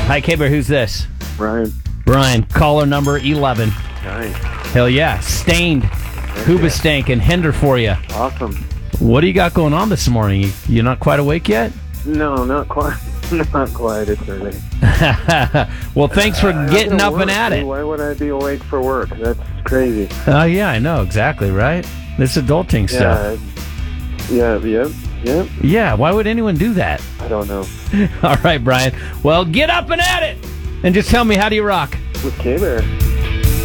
Hi, K-Bear. Who's this? Brian. Brian, caller number 11. Nice. Hell yeah. Stained. Hoobastank and Hinder for you. Awesome. What do you got going on this morning? You not quite awake yet? No, not quite. Not quite. It's early. Well, thanks for getting up and at it. Why would I be awake for work? That's crazy. Yeah, I know. Exactly, right? This adulting stuff. Yep. Yeah, why would anyone do that? I don't know. All right, Brian. Well, get up and at it. And just tell me, how do you rock? With K-Bear.